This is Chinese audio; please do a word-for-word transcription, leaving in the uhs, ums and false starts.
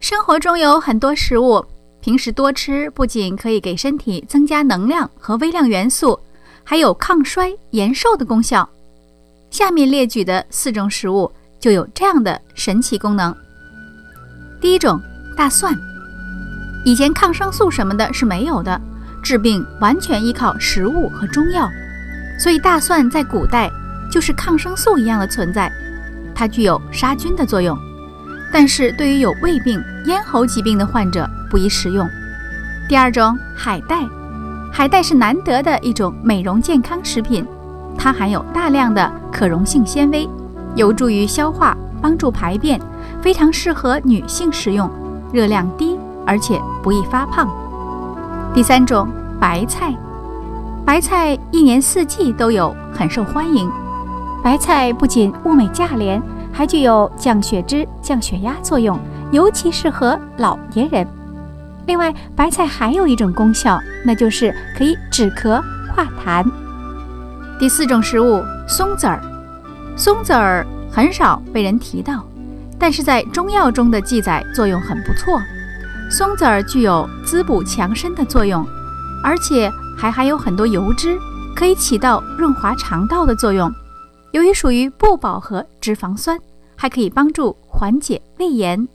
生活中有很多食物，平时多吃不仅可以给身体增加能量和微量元素，还有抗衰延寿的功效。下面列举的四种食物就有这样的神奇功能。第一种，大蒜。以前抗生素什么的是没有的，治病完全依靠食物和中药，所以大蒜在古代就是抗生素一样的存在，它具有杀菌的作用。但是对于有胃病、咽喉疾病的患者不宜食用。第二种，海带。海带是难得的一种美容健康食品，它含有大量的可溶性纤维，有助于消化，帮助排便，非常适合女性食用，热量低，而且不易发胖。第三种，白菜。白菜一年四季都有，很受欢迎。白菜不仅物美价廉，还具有降血脂、降血压作用，尤其适合老年人。另外，白菜还有一种功效，那就是可以止咳化痰。第四种食物，松子儿。松子儿很少被人提到，但是在中药中的记载作用很不错。松子儿具有滋补强身的作用，而且还含有很多油脂，可以起到润滑肠道的作用。由于属于不饱和脂肪酸，还可以帮助缓解胃炎